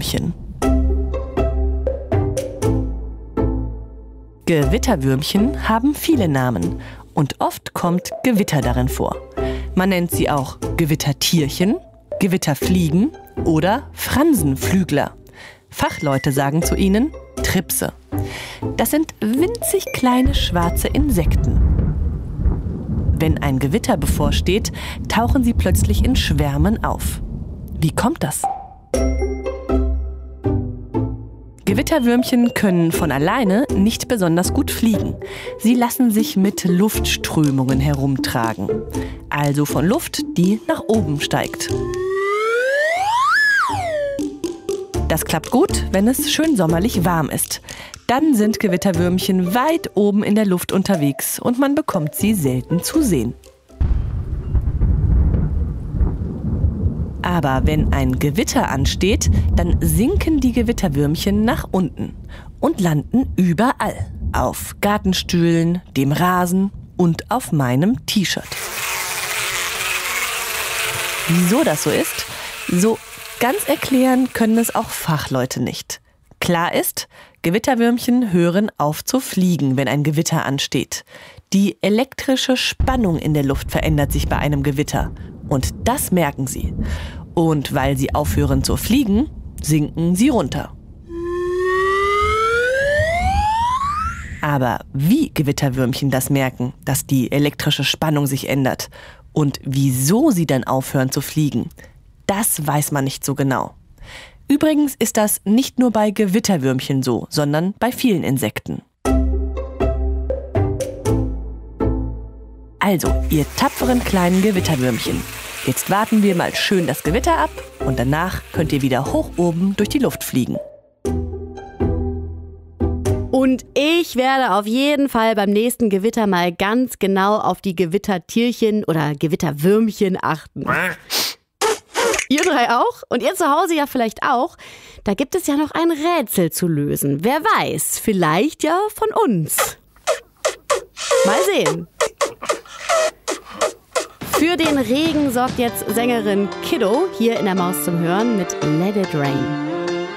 Gewitterwürmchen. Gewitterwürmchen haben viele Namen und oft kommt Gewitter darin vor. Man nennt sie auch Gewittertierchen, Gewitterfliegen oder Fransenflügler. Fachleute sagen zu ihnen Tripse. Das sind winzig kleine schwarze Insekten. Wenn ein Gewitter bevorsteht, tauchen sie plötzlich in Schwärmen auf. Wie kommt das? Gewitterwürmchen können von alleine nicht besonders gut fliegen. Sie lassen sich mit Luftströmungen herumtragen. Also von Luft, die nach oben steigt. Das klappt gut, wenn es schön sommerlich warm ist. Dann sind Gewitterwürmchen weit oben in der Luft unterwegs und man bekommt sie selten zu sehen. Aber wenn ein Gewitter ansteht, dann sinken die Gewitterwürmchen nach unten und landen überall. Auf Gartenstühlen, dem Rasen und auf meinem T-Shirt. Wieso das so ist? So ganz erklären können es auch Fachleute nicht. Klar ist, Gewitterwürmchen hören auf zu fliegen, wenn ein Gewitter ansteht. Die elektrische Spannung in der Luft verändert sich bei einem Gewitter. Und das merken sie. Und weil sie aufhören zu fliegen, sinken sie runter. Aber wie Gewitterwürmchen das merken, dass die elektrische Spannung sich ändert und wieso sie dann aufhören zu fliegen, das weiß man nicht so genau. Übrigens ist das nicht nur bei Gewitterwürmchen so, sondern bei vielen Insekten. Also, ihr tapferen kleinen Gewitterwürmchen, jetzt warten wir mal schön das Gewitter ab und danach könnt ihr wieder hoch oben durch die Luft fliegen. Und ich werde auf jeden Fall beim nächsten Gewitter mal ganz genau auf die Gewittertierchen oder Gewitterwürmchen achten. Ihr drei auch? Und ihr zu Hause ja vielleicht auch. Da gibt es ja noch ein Rätsel zu lösen. Wer weiß, vielleicht ja von uns. Mal sehen. Für den Regen sorgt jetzt Sängerin Kiddo hier in der Maus zum Hören mit Let It Rain.